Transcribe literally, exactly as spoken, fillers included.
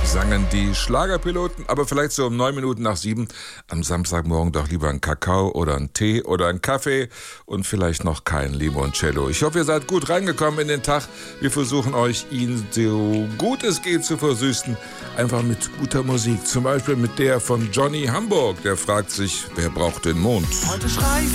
sangen die Schlagerpiloten, aber vielleicht so um neun Minuten nach sieben am Samstagmorgen doch lieber einen Kakao oder einen Tee oder einen Kaffee und vielleicht noch kein Limoncello. Ich hoffe, ihr seid gut reingekommen in den Tag. Wir versuchen euch, ihn so gut es geht zu versüßen, einfach mit guter Musik. Zum Beispiel mit der von Johnny Hamburg. Der fragt sich, wer braucht den Mond? Heute schrei ich